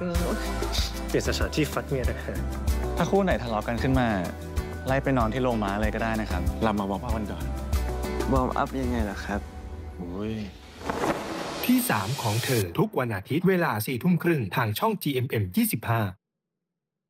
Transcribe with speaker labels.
Speaker 1: เปลี่ยนสถานที่ฟัดเมียนะฮะ
Speaker 2: ถ้าคู่ไหนทะเลาะกันขึ้นมาไล่ไปนอนที่โรงม้าเลยก็ได้นะครับเรามาวอร์มอัพกันก่อน
Speaker 3: วอร์มอัพยังไงล่ะครับ
Speaker 2: โอ้ย
Speaker 4: ที่ 3 ของเธอทุกวันอาทิตย์เวลา 4 ทุ่มครึ่งทางช่อง GMM 25